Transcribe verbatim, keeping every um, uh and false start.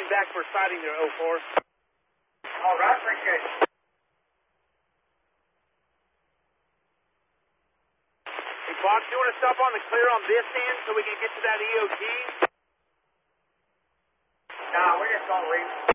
calling back for sighting there, oh four. All right, appreciate it. Hey, Fox, you want to stop on the clear on this end so we can get to that E O T? Nah, we're just going to leave.